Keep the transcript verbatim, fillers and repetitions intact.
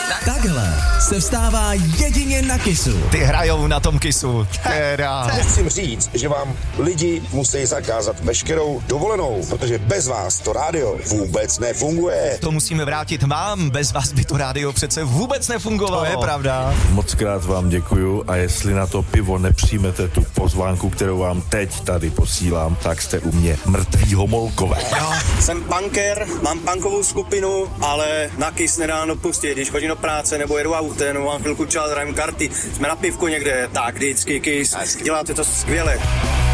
Takhle se vstává jedině na Kissu. Ty hrajou na tom Kissu. Teda. Musím říct, že vám lidi musí zakázat veškerou dovolenou, protože bez vás to rádio vůbec nefunguje. To musíme vrátit vám, bez vás by to rádio přece vůbec nefungovalo. To je pravda. Mockrát vám děkuju a jestli na to pivo nepřijmete tu pozvánku, kterou vám teď tady posílám, tak jste u mě mrtví homolkové. Jo. Jsem punker, mám punkovou skupinu, ale na Kiss nedáno pustit, když chodím do práce nebo jedu autem, nebo mám chvilku čas, hrajím karty, jsme na pivku někde, tak vždycky Kiss, děláte to skvěle.